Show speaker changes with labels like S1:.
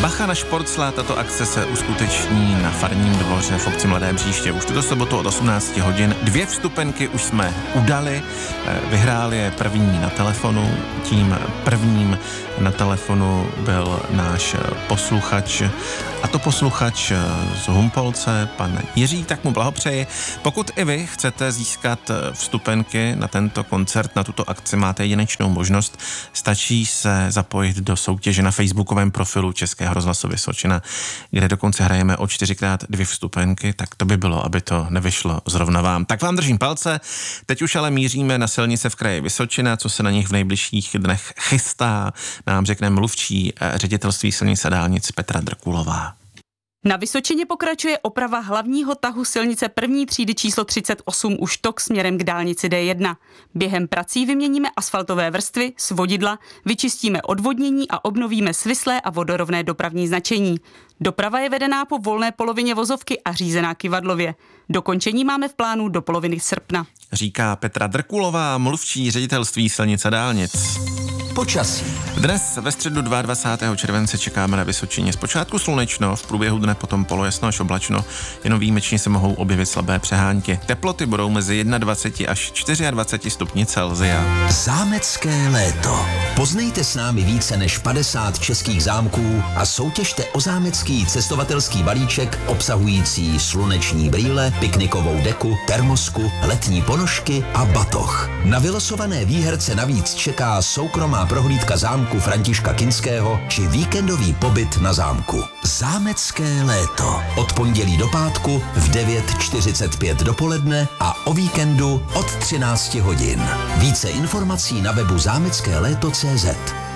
S1: Bacha na Šporcla, tato akce se uskuteční na Farním dvoře v obci Mladé Bříště. Už tuto sobotu od 18 hodin 2 vstupenky už jsme udali, vyhrál je první na telefonu, tím prvním na telefonu byl náš posluchač, a to posluchač z Humpolce, pan Jiří, tak mu blahopřeji. Pokud i vy chcete získat vstupenky na tento koncert, na tuto akci, máte jedinečnou možnost, stačí se zapojit do soutěže na facebookovém profilu Českého rozhlasu Vysočina, kde dokonce hrajeme o 4x2 vstupenky, tak to by bylo, aby to nevyšlo zrovna vám. Tak vám držím palce, teď už ale míříme na silnice v kraji Vysočina, co se na nich v nejbližších dnech chystá, nám řekne mluvčí ředitelství silnic a dálnic Petra Drkulová.
S2: Na Vysočině pokračuje oprava hlavního tahu silnice první třídy číslo 38 už tok směrem k dálnici D1. Během prací vyměníme asfaltové vrstvy, svodidla, vyčistíme odvodnění a obnovíme svislé a vodorovné dopravní značení. Doprava je vedená po volné polovině vozovky a řízená kyvadlově. Dokončení máme v plánu do poloviny srpna.
S1: Říká Petra Drkulová, mluvčí ředitelství silnic a dálnic.
S3: Počasí.
S1: Dnes ve středu 22. července čekáme na Vysočině zpočátku slunečno, v průběhu dne potom polojasno až oblačno, jenom výjimečně se mohou objevit slabé přehánky. Teploty budou mezi 21 až 24 stupni Celsia.
S3: Zámecké léto. Poznejte s námi více než 50 českých zámků a soutěžte o zámecký cestovatelský balíček obsahující sluneční brýle, piknikovou deku, termosku, letní ponožky a batoh. Na vylosované výherce navíc čeká soukromá prohlídka zámku Františka Kinského či víkendový pobyt na zámku. Zámecké léto. Od pondělí do pátku v 9:45 dopoledne a o víkendu od 13 hodin. Více informací na webu zameckéléto.cz.